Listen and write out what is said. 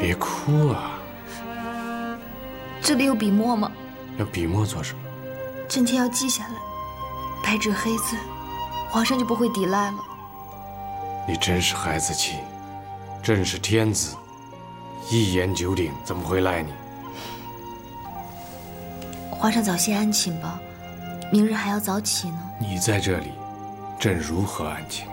别哭啊！ 这里有笔墨吗？ 要笔墨做什么？ 朕妾要记下来，白纸黑字，皇上就不会抵赖了。 你真是孩子气，朕是天子，一言九鼎，怎么会赖你？ 皇上早些安寝吧，明日还要早起呢。 你在这里，朕如何安寝？